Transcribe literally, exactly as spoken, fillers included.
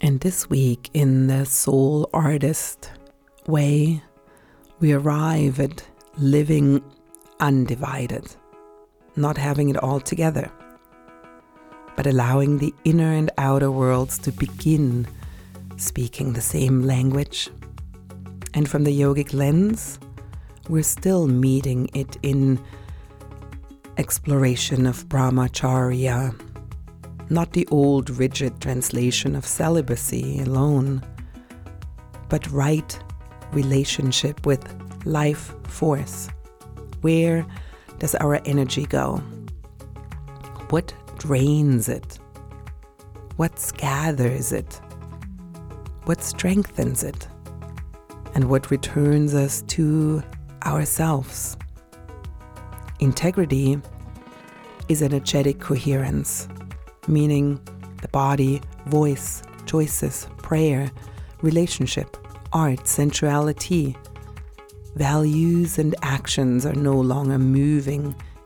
And this week, in the soul artist way, we arrive at living undivided, not having it all together, but allowing the inner and outer worlds to begin speaking the same language. And from the yogic lens, we're still meeting it in exploration of brahmacharya, not the old rigid translation of celibacy alone, but right relationship with life force. Where does our energy go? What drains it? What gathers it? What strengthens it? And what returns us to ourselves? Integrity is energetic coherence, meaning the body, voice, choices, prayer, relationship, art, sensuality, values and actions are no longer moving